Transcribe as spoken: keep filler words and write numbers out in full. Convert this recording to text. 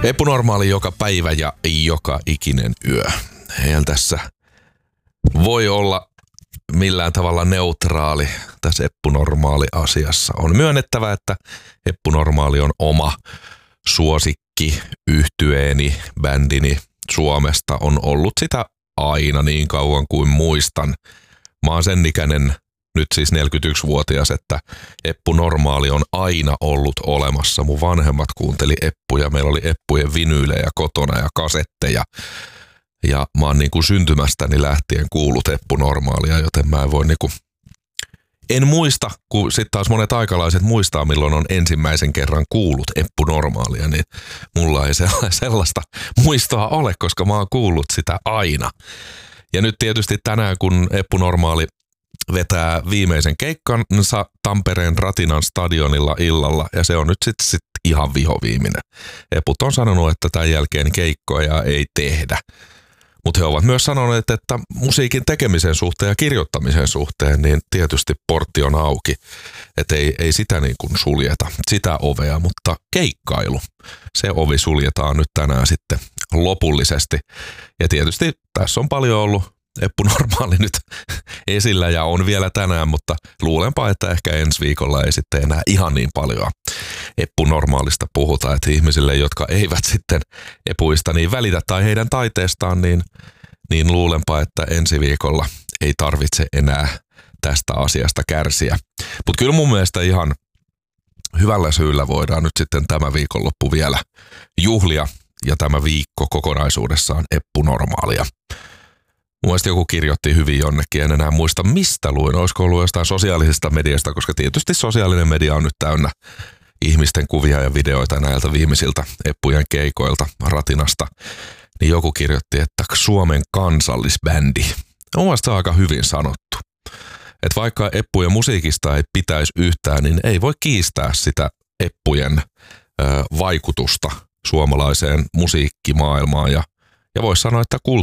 Eppu Normaali joka päivä ja joka ikinen yö. Eihän tässä voi olla millään tavalla neutraali tässä Eppu Normaali asiassa. On myönnettävä, että Eppu Normaali on oma suosikki, yhtyeeni, bändini Suomesta. On ollut sitä aina niin kauan kuin muistan. Mä oon sen ikäinen, nyt siis neljäkymmentäyksivuotias, että Eppu Normaali on aina ollut olemassa. Mun vanhemmat kuunteli Eppuja, meillä oli Eppujen vinyylejä kotona ja kasetteja. Ja mä oon niin kuin syntymästäni lähtien kuullut Eppu Normaalia, joten mä en voi niin kuin, en muista, kun sitten taas monet aikalaiset muistaa, milloin on ensimmäisen kerran kuullut Eppu Normaalia, niin mulla ei sellaista muistoa ole, koska mä oon kuullut sitä aina. Ja nyt tietysti tänään, kun Eppu Normaali vetää viimeisen keikkansa Tampereen Ratinan stadionilla illalla, ja se on nyt sitten sit ihan vihoviiminen. Eput on sanonut, että tämän jälkeen keikkoja ei tehdä. Mutta he ovat myös sanoneet, että musiikin tekemisen suhteen ja kirjoittamisen suhteen, niin tietysti portti on auki. Että ei, ei sitä niin kuin suljeta, sitä ovea, mutta keikkailu, se ovi suljetaan nyt tänään sitten lopullisesti. Ja tietysti tässä on paljon ollut Eppu Normaali nyt esillä ja on vielä tänään, mutta luulenpa, että ehkä ensi viikolla ei sitten enää ihan niin paljon Eppu Normaalista puhuta, että ihmisille, jotka eivät sitten epuista niin välitä tai heidän taiteestaan, niin, niin luulenpa, että ensi viikolla ei tarvitse enää tästä asiasta kärsiä. Mutta kyllä mun mielestä ihan hyvällä syyllä voidaan nyt sitten tämä viikonloppu vielä juhlia ja tämä viikko kokonaisuudessaan Eppu Normaalia. Mun mielestä joku kirjoitti hyvin jonnekin, en enää muista mistä luin, olisiko ollut jostain sosiaalisesta mediasta, koska tietysti sosiaalinen media on nyt täynnä ihmisten kuvia ja videoita näiltä viimeisiltä Eppujen keikoilta Ratinasta. Niin joku kirjoitti, että Suomen kansallisbändi. Mun mielestä se on aika hyvin sanottu. Että vaikka Eppujen musiikista ei pitäisi yhtään, niin ei voi kiistää sitä Eppujen ö, vaikutusta suomalaiseen musiikkimaailmaan ja Ja voisi sanoa, että